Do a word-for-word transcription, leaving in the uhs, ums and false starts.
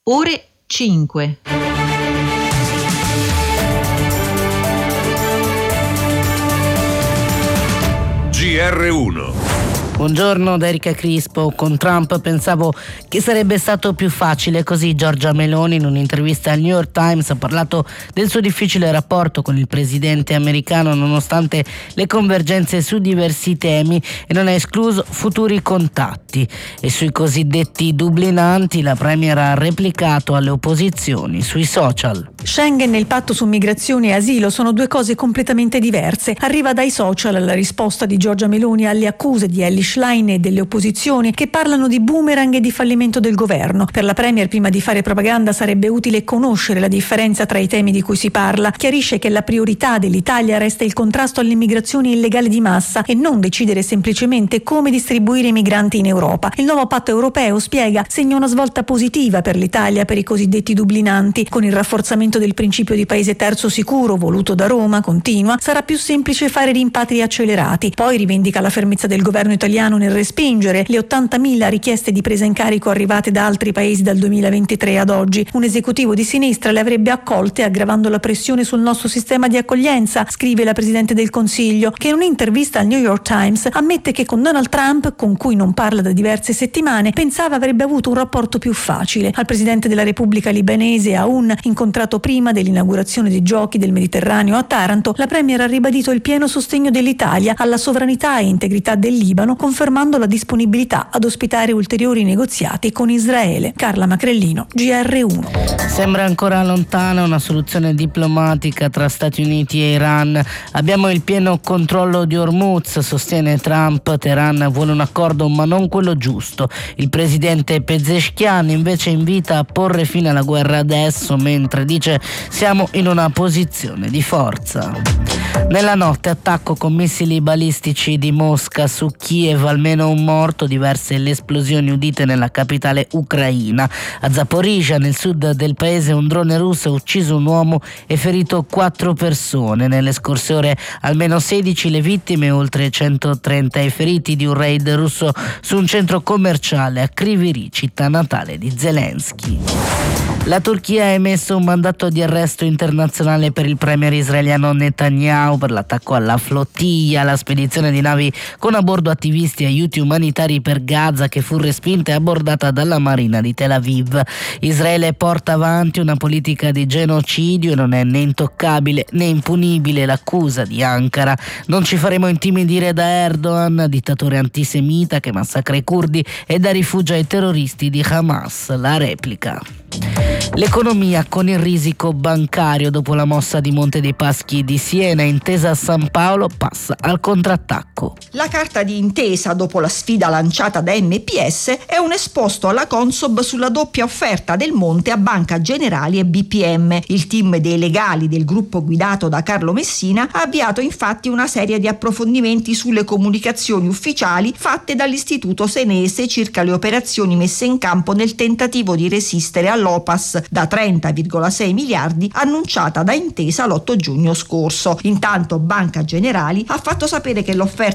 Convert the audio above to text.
ore cinque. G R uno. Buongiorno da Erika Crispo. Con Trump pensavo che sarebbe stato più facile, così Giorgia Meloni in un'intervista al New York Times ha parlato del suo difficile rapporto con il presidente americano nonostante le convergenze su diversi temi e non ha escluso futuri contatti. E sui cosiddetti dublinanti la premier ha replicato alle opposizioni sui social. Schengen e il patto su migrazione e asilo sono due cose completamente diverse. Arriva dai social la risposta di Giorgia Meloni alle accuse di Elly Schlein e delle opposizioni che parlano di boomerang e di fallimento del governo. Per la premier, prima di fare propaganda, sarebbe utile conoscere la differenza tra i temi di cui si parla. Chiarisce che la priorità dell'Italia resta il contrasto all'immigrazione illegale di massa e non decidere semplicemente come distribuire i migranti in Europa. Il nuovo patto europeo, spiega, segna una svolta positiva per l'Italia per i cosiddetti dublinanti. Con il rafforzamento del principio di paese terzo sicuro voluto da Roma, continua, sarà più semplice fare rimpatri accelerati. Poi rivendica la fermezza del governo italiano nel respingere le ottantamila richieste di presa in carico arrivate da altri paesi dal duemilaventitré ad oggi. Un esecutivo di sinistra le avrebbe accolte aggravando la pressione sul nostro sistema di accoglienza, scrive la Presidente del Consiglio, che in un'intervista al New York Times ammette che con Donald Trump, con cui non parla da diverse settimane, pensava avrebbe avuto un rapporto più facile. Al Presidente della Repubblica libanese Aoun, incontrato prima dell'inaugurazione dei Giochi del Mediterraneo a Taranto, la Premier ha ribadito il pieno sostegno dell'Italia alla sovranità e integrità del Libano, confermando la disponibilità ad ospitare ulteriori negoziati con Israele. Carla Macrellino, G R uno. Sembra ancora lontana una soluzione diplomatica tra Stati Uniti e Iran. Abbiamo il pieno controllo di Hormuz, sostiene Trump. Teheran vuole un accordo ma non quello giusto. Il presidente Pezeshkian invece invita a porre fine alla guerra adesso, mentre dice siamo in una posizione di forza. Nella notte attacco con missili balistici di Mosca su Kiev, almeno un morto, diverse le esplosioni udite nella capitale ucraina. A Zaporizhzhia, nel sud del paese, un drone russo ha ucciso un uomo e ferito quattro persone. Nelle scorse ore almeno sedici le vittime, oltre centotrenta i feriti di un raid russo su un centro commerciale a Kryvyi, città natale di Zelensky. La Turchia ha emesso un mandato di arresto internazionale per il premier israeliano Netanyahu per l'attacco alla flottiglia, la spedizione di navi con a bordo attivisti e aiuti umanitari per Gaza, che fu respinta e abbordata dalla marina di Tel Aviv. Israele porta avanti una politica di genocidio e non è né intoccabile né impunibile l'accusa di Ankara. Non ci faremo intimidire da Erdogan, dittatore antisemita che massacra i curdi e dà rifugio ai terroristi di Hamas. La replica. L'economia con il risico bancario dopo la mossa di Monte dei Paschi di Siena, Intesa San Paolo passa al contrattacco. La carta di intesa dopo la sfida lanciata da M P S è un esposto alla Consob sulla doppia offerta del Monte a Banca Generali e B P M. Il team dei legali del gruppo guidato da Carlo Messina ha avviato infatti una serie di approfondimenti sulle comunicazioni ufficiali fatte dall'istituto senese circa le operazioni messe in campo nel tentativo di resistere all'O P A S da trenta virgola sei miliardi annunciata da Intesa l'otto giugno scorso. Intanto Banca Generali ha fatto sapere che l'offerta